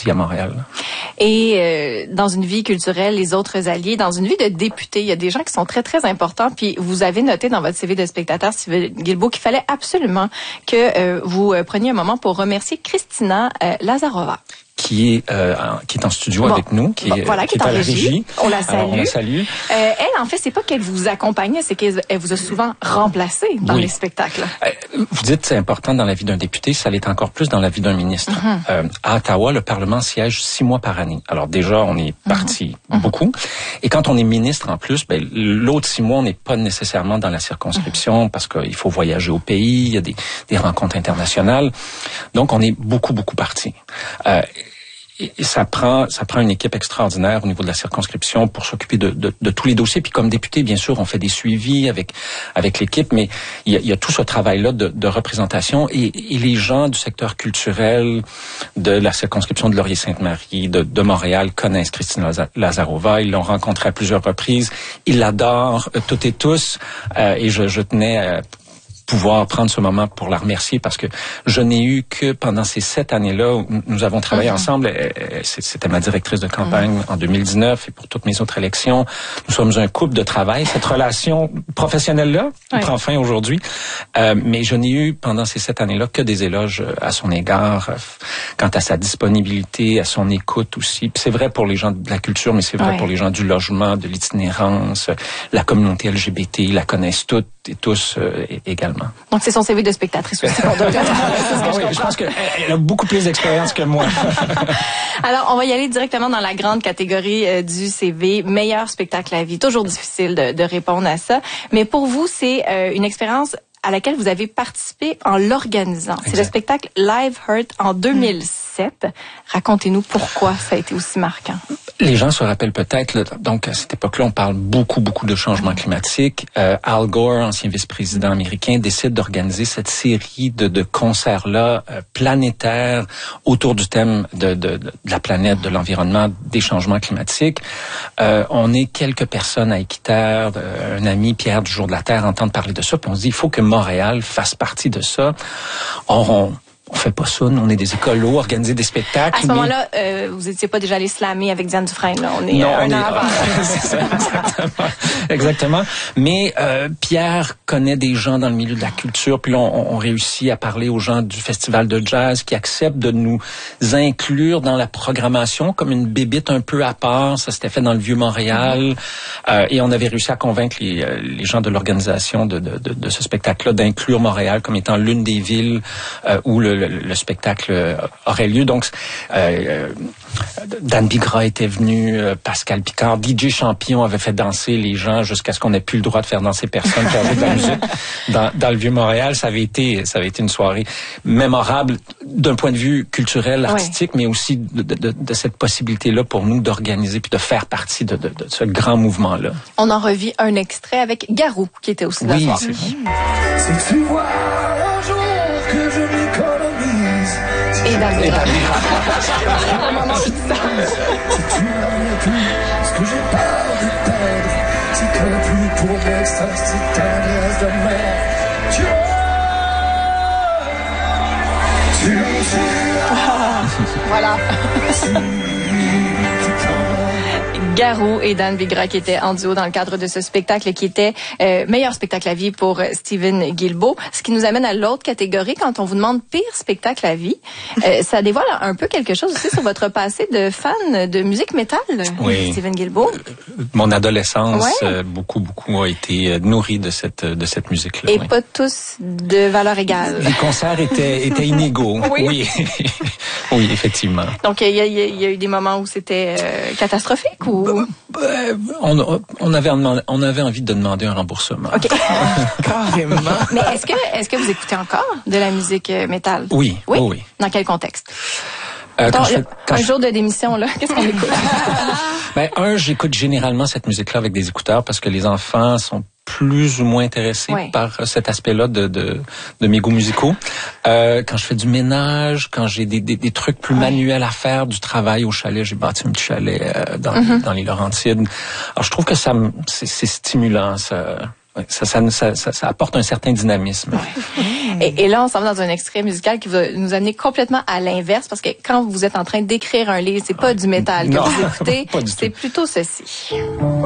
ici à Montréal. Et dans une vie culturelle, les autres alliés, dans une vie de député, il y a des gens qui sont très, très importants. Puis vous avez noté dans votre CV de spectateur, Steven Guilbeault, qu'il fallait absolument que vous preniez un moment pour remercier Christina Lazarova. Qui est en studio avec nous, qui est en régie. On la salue. Alors, on la salue. Elle, en fait, c'est pas qu'elle vous accompagnait, c'est qu'elle vous a souvent remplacé dans les spectacles. Vous dites c'est important dans la vie d'un député, ça l'est encore plus dans la vie d'un ministre. À Ottawa, le Parlement siège 6 mois par année. Alors déjà, on est parti beaucoup. Et quand on est ministre en plus, l'autre 6 mois, on n'est pas nécessairement dans la circonscription parce qu'il faut voyager au pays, il y a des rencontres internationales. Donc, on est beaucoup parti. Et ça prend une équipe extraordinaire au niveau de la circonscription pour s'occuper de tous les dossiers. Puis comme député, bien sûr, on fait des suivis avec l'équipe, mais il y a tout ce travail-là de représentation. Et les gens du secteur culturel de la circonscription de Laurier-Sainte-Marie, de Montréal, connaissent Christina Lazarova. Ils l'ont rencontrée à plusieurs reprises. Ils l'adorent toutes et tous. Et je tenais à pouvoir prendre ce moment pour la remercier parce que je n'ai eu que pendant ces 7 années-là où nous avons travaillé ensemble. C'était ma directrice de campagne en 2019 et pour toutes mes autres élections. Nous sommes un couple de travail. Cette relation professionnelle-là prend fin aujourd'hui. Mais je n'ai eu pendant ces 7 années-là que des éloges à son égard quant à sa disponibilité, à son écoute aussi. Puis c'est vrai pour les gens de la culture, mais c'est vrai pour les gens du logement, de l'itinérance, la communauté LGBT, ils la connaissent toutes et tous également. Donc, c'est son CV de spectatrice aussi qu'on doit je pense qu'elle a beaucoup plus d'expérience que moi. Alors, on va y aller directement dans la grande catégorie du CV, meilleur spectacle à vie. Toujours difficile de répondre à ça. Mais pour vous, c'est une expérience à laquelle vous avez participé en l'organisant. C'est le spectacle Live Hurt en 2007. Racontez-nous pourquoi ça a été aussi marquant. Les gens se rappellent peut-être, donc à cette époque-là, on parle beaucoup de changement climatique. Al Gore, ancien vice-président américain, décide d'organiser cette série de concerts-là planétaires autour du thème de la planète, de l'environnement, des changements climatiques. On est quelques personnes à Équiterre, un ami, Pierre du Jour de la Terre, entendre parler de ça, puis on se dit, il faut que Montréal fasse partie de ça. On fait pas ça, nous, on est des écolos, organiser des spectacles. À ce moment-là, vous étiez pas déjà allé slammer avec Diane Dufresne, là. On est un an avant. Exactement. Mais Pierre connaît des gens dans le milieu de la culture, puis là, on réussit à parler aux gens du festival de jazz qui acceptent de nous inclure dans la programmation comme une bébite un peu à part. Ça s'était fait dans le Vieux-Montréal. Et on avait réussi à convaincre les gens de l'organisation de ce spectacle-là d'inclure Montréal comme étant l'une des villes où le spectacle aurait lieu. Donc, Dan Bigra était venu, Pascal Picard, DJ Champion avait fait danser les gens jusqu'à ce qu'on n'ait plus le droit de faire danser personne qui avait de la musique dans le Vieux-Montréal. Ça avait été une soirée mémorable d'un point de vue culturel, artistique, mais aussi de cette possibilité-là pour nous d'organiser puis de faire partie de ce grand mouvement-là. On en revit un extrait avec Garou, qui était aussi là. Oui, c'est vrai. Si tu vois un jour que je m'économise, et dans le si tu n'as plus ce que j'ai peur de perdre, si que plus pour moi ça c'est ta nièce de merde, tu me suis voilà. Garou et Dan Bigra qui étaient en duo dans le cadre de ce spectacle qui était meilleur spectacle à vie pour Steven Guilbeault. Ce qui nous amène à l'autre catégorie quand on vous demande pire spectacle à vie. Ça dévoile un peu quelque chose aussi sur votre passé de fan de musique métal, Steven Guilbeault. Mon adolescence, beaucoup a été nourrie de cette musique-là. Et pas tous de valeur égale. Les concerts étaient inégaux. Oui. Oui, effectivement. Donc, il y a eu des moments où c'était catastrophique ou? On avait envie de demander un remboursement. OK. Carrément. Mais est-ce que vous écoutez encore de la musique métal? Oui. Dans quel contexte? Un jour de démission, là, qu'est-ce qu'on écoute? J'écoute généralement cette musique-là avec des écouteurs parce que les enfants sont plus ou moins intéressés par cet aspect-là de mes goûts musicaux. Quand je fais du ménage, quand j'ai des trucs plus manuels à faire, du travail au chalet, j'ai bâti un petit chalet dans les Laurentides. Alors je trouve que c'est stimulant, ça. Oui, ça apporte un certain dynamisme. Et là, on s'en va dans un extrait musical qui va nous amener complètement à l'inverse, parce que quand vous êtes en train d'écrire un livre, c'est pas du métal que vous écoutez, c'est plutôt ceci.